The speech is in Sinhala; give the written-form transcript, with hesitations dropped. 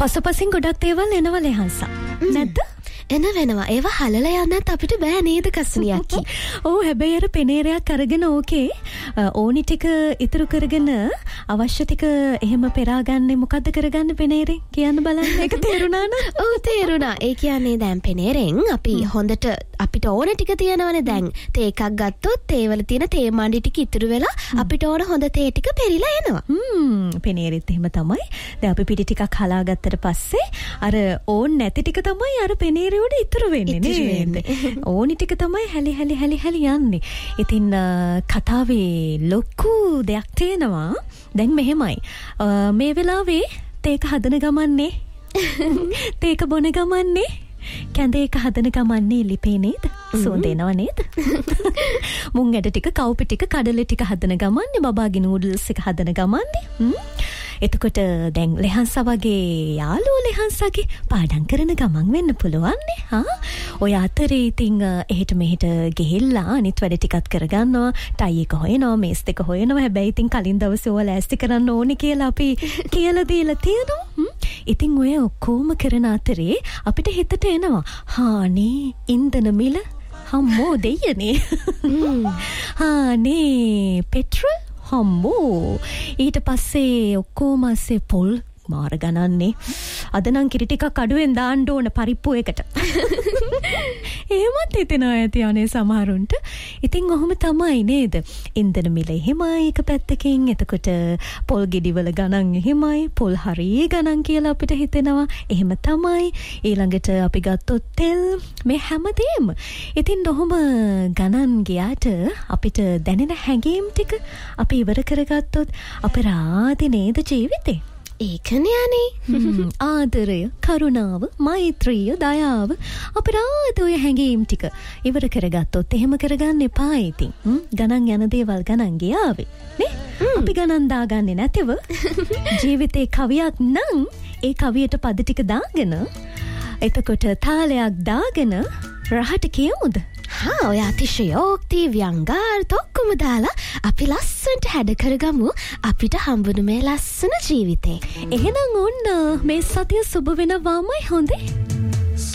පසුපසින් ගොඩක් දේවල් එනවා ලෙහන්සා. නැද්ද? එන වෙනවා. ඒවා හලලා යන්නත් අපිට බෑ නේද කස්නියක්කි. ඔව් හැබැයි අර පෙනේරයක් අරගෙන ඕකේ ඕනි ටික ඉතුරු කරගෙන අවශ්‍ය ටික එහෙම පෙරාගන්නේ මොකද්ද කරගන්න පෙනේරෙන් කියන්න බලන්න. ඒක තේරුණා නේද? ඔව් තේරුණා. ඒ කියන්නේ දැන් පෙනේරෙන් අපි හොඳට අපිට ඕන ටික තියෙනවනේ දැන්. තේ එකක් ගත්තොත් තේ වල තියෙන තේ මණ්ඩි ටික ඉතුරු වෙලා අපිට ඕන හොඳ තේ ටික පෙරිලා එනවා. පෙනේරෙත් එහෙම තමයි. දැන් අපි පිටි ටිකක් හලා ගත්තට පස්සේ අර ඕන් නැති ටික තමයි අර පෙනේරේ උඩ ඉතුරු වෙන්නේ නේද? ඕනි ටික තමයි හැලි යන්නේ. ඉතින් කතාවේ ලොකු දෙයක් තියෙනවා. දැන් මෙහෙමයි. මේ වෙලාවේ තේක හදන ගමන්නේ තේක බොන ගමන්නේ කැඳේක හදන ගමන්නේ ලිපේ නේද? සුවඳ එනවා නේද? මුං ඇට ටික කවුපි ටික කඩල ටික හදන ගමන්නේ බබාගේ නූඩල්ස් එක හදන ගමන්නේ. එතකොට දැන් ලෙහන්සා වගේ යාළුවෝ ලෙහන්සාගේ පාඩම් කරන ගමන් වෙන්න පුළුවන් නේ. ඔය අතරේ ඉතින් එහෙට මෙහෙට ගිහිල්ලා අනිත් වැඩ ටිකත් කරගන්නවා. ටයි එක හොයනවා, මේස් දෙක හොයනවා. හැබැයි ඉතින් කලින් දවසේ ඔය ලෑස්ති කරන්න ඕනේ කියලා අපි කියලා දීලා තියෙනවා. ඉතින් ඔය ඔක්කොම කරන අතරේ අපිට හිතට එනවා. හානේ ඉන්ධන මිල හම්මෝ දෙයනේ. හානේ පෙට්‍රල් හම්බෝ. ඊට පස්සේ ඔක්කොම අස්සේ පොල් මාර ගණන්නේ. අද නම් කිරි ටිකක් අඩුවෙන් දාන්න ඕන පරිප්පු එකට. එහෙමත් හිතෙනවා ඇති අනේ සමහරුන්ට. ඉතින් ඔහොම තමයි නේද? ඉන්ධන මිල එහෙමයි එක පැත්තකින්. එතකොට පොල් ගෙඩිවල ගණන් එහෙමයි. පොල් හරිය ගණන් කියලා අපිට හිතෙනවා. එහෙම තමයි. ඊළඟට අපි ගත්තොත් තෙල් මේ හැමදේම. ඉතින් ඔහොම ගණන් ගියාට අපිට දැනෙන හැඟීම් ටික අපි ඉවර කරගත්තොත් අපරාධ නේද ජීවිතේ? ඒකනේ අනේ. ආදරය, කරුණාව, මෛත්‍රිය, දයාව අපරාධ ඔය හැඟීම් ටික ඉවර කරගත්තොත් එහෙම කරගන්න එපා ඉතින්. ගණන් යන දේවල් ගණන් ගියාවේ නේ? අපි ගණන් දාගන්නේ නැතිව ජීවිතේ කවියක් නම් ඒ කවියට පද ටික දාගෙන එතකොට තාලයක් දාගෙන රහට කියමුද? ඔය අතිශයෝක්ති ව්‍යංගාර්ථ ඔක්කොම දාලා අපි ලස්සනට හැඩ කරගමු අපිට හම්බුන මේ ලස්සන ජීවිතේ. එහෙනම් ඔන්න මේ සතිය සුබ වෙනවාමයි හොඳේ.